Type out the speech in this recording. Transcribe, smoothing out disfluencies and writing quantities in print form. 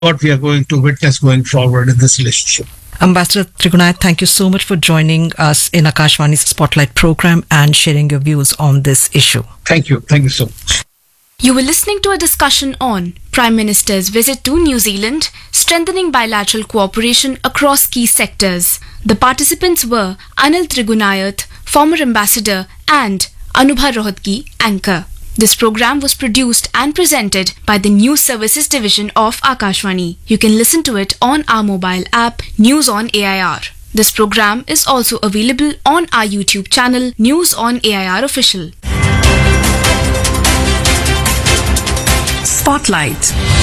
what we are going to witness going forward in this relationship. Ambassador Trigunayat, thank you so much for joining us in Akashvani's Spotlight program and sharing your views on this issue. Thank you. Thank you so much. You were listening to a discussion on Prime Minister's visit to New Zealand, strengthening bilateral cooperation across key sectors. The participants were Anil Trigunayat, former ambassador, and Anubha Rohatgi, anchor. This program was produced and presented by the News Services Division of Akashvani. You can listen to it on our mobile app, News on AIR. This program is also available on our YouTube channel, News on AIR Official. Spotlight.